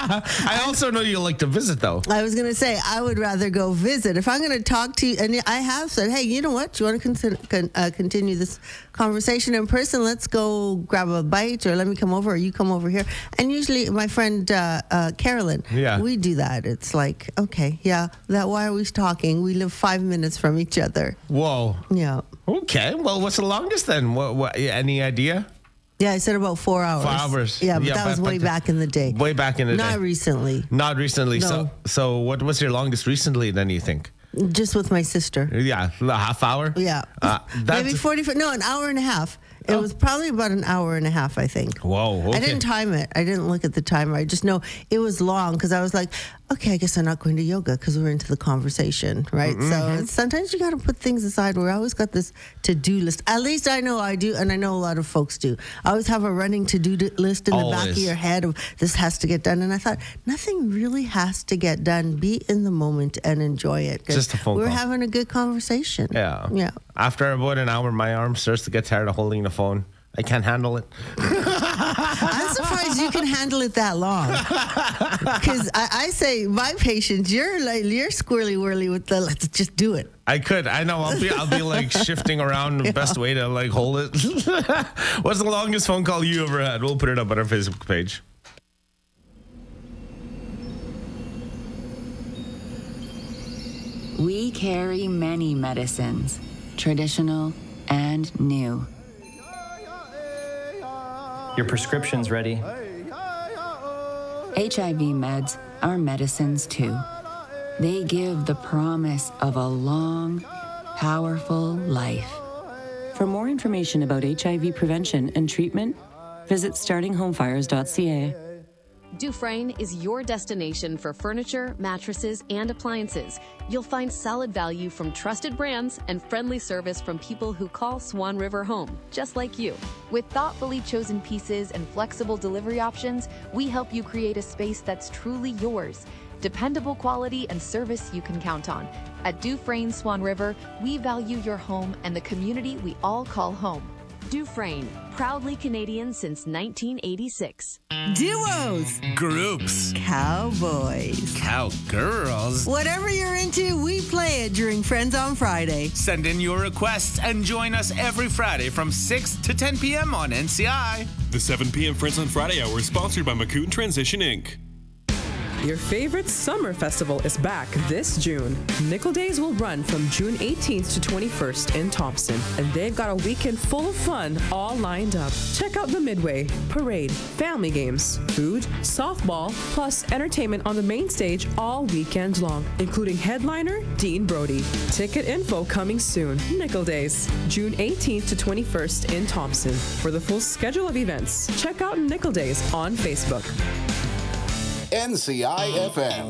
I also know you like to visit, though. I was going to say, I would rather go visit. If I'm going to talk to you, and I have said, hey, you know what? Do you want to continue this conversation in person? Let's go grab a bite, or let me come over, or you come over here. And usually my friend Carolyn, we do that. It's like, okay, why are we talking? We live 5 minutes from each other. Whoa. Yeah. Okay. Well, what's the longest then? What any idea? Yeah, I said about 4 hours. 4 hours. Yeah, but that was way back in the day. Way back in the day. Not recently. Not recently. No. So what was your longest recently then, you think? Just with my sister. Yeah, a half hour? Yeah. Maybe 45. No, an hour and a half. It was probably about an hour and a half, I think. Whoa, okay. I didn't time it. I didn't look at the timer. I just know it was long because I was like, okay, I guess I'm not going to yoga because we're into the conversation, right? Mm-hmm. So sometimes you got to put things aside. Where I always got this to-do list. At least I know I do, and I know a lot of folks do. I always have a running to-do list in the back of your head of this has to get done. And I thought, nothing really has to get done. Be in the moment and enjoy it. Just a phone call. We're having a good conversation. Yeah. Yeah. After about an hour, my arm starts to get tired of holding the phone. I can't handle it. I'm surprised you can handle it that long. Because I say, my patience, you're squirrely whirly with the let's just do it. I could. I know. I'll be like shifting around the best way to like hold it. What's the longest phone call you ever had? We'll put it up on our Facebook page. We carry many medicines, traditional and new. Your prescription's ready. HIV meds are medicines too. They give the promise of a long, powerful life. For more information about HIV prevention and treatment, visit startinghomefires.ca. Dufresne is your destination for furniture, mattresses, and appliances. You'll find solid value from trusted brands and friendly service from people who call Swan River home, just like you. With thoughtfully chosen pieces and flexible delivery options, we help you create a space that's truly yours. Dependable quality and service you can count on. At Dufresne Swan River, we value your home and the community we all call home. Dufresne, proudly Canadian since 1986. Duos. Groups. Cowboys. Cowgirls. Whatever you're into, we play it during Friends on Friday. Send in your requests and join us every Friday from 6 to 10 p.m. on NCI. The 7 p.m. Friends on Friday hour is sponsored by McCoon Transition Inc. Your favorite summer festival is back this June. Nickel Days will run from June 18th to 21st in Thompson, and they've got a weekend full of fun all lined up. Check out the Midway, parade, family games, food, softball, plus entertainment on the main stage all weekend long, including headliner Dean Brody. Ticket info coming soon. Nickel Days, June 18th to 21st in Thompson. For the full schedule of events, check out Nickel Days on Facebook. NCI FM.